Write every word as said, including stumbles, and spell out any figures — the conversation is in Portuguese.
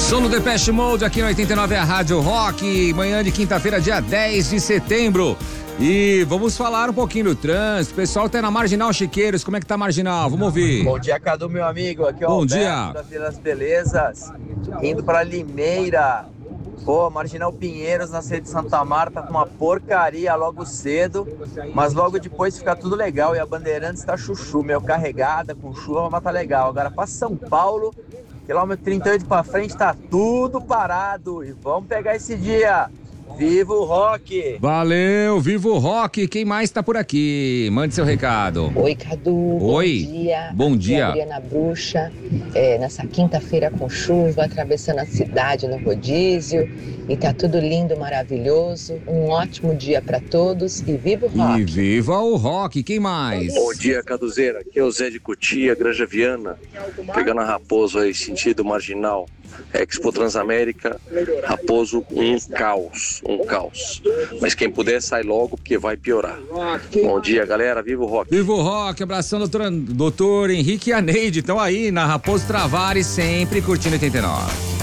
Som no Depeche Mode aqui no oitenta e nove, a Rádio Rock, manhã de quinta-feira, dia dez de setembro. E vamos falar um pouquinho do trânsito. O pessoal tá na Marginal Chiqueiros. Como é que tá a Marginal? Vamos ouvir. Bom dia, Cadu, meu amigo. Aqui é o Bom Alberto dia. da Vila das Belezas, indo pra Limeira. Pô, Marginal Pinheiros, na sede de Santa Marta, com uma porcaria logo cedo, mas logo depois fica tudo legal. E a Bandeirantes tá chuchu, meu, carregada, com chuva, mas tá legal. Agora pra São Paulo, quilômetro trinta e oito pra frente, tá tudo parado. E vamos pegar esse dia. Viva o rock! Valeu, viva o rock! Quem mais tá por aqui? Mande seu recado. Oi, Cadu. Oi. Bom dia. Bom Aqui dia. é a Adriana Bruxa, é, nessa quinta-feira com chuva, atravessando a cidade no rodízio. E tá tudo lindo, maravilhoso. Um ótimo dia pra todos e viva o rock! E viva o rock! Quem mais? Bom dia, Caduzeira. Aqui é o Zé de Cotia, Granja Viana, pegando a Raposo aí, sentido marginal. Expo Transamérica, Raposo, um caos, um caos. Mas quem puder, sai logo, porque vai piorar. Bom dia, galera. Viva o rock! Viva o rock! Abração, doutor, doutor Henrique e a Neide. Estão aí na Raposo Travares, sempre curtindo oitenta e nove.